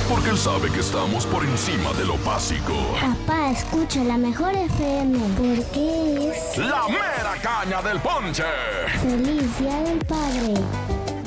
porque él sabe que estamos por encima de lo básico. Papá, escucha la mejor FM, porque es... ¡La mera caña del ponche! ¡Feliz Día del Padre!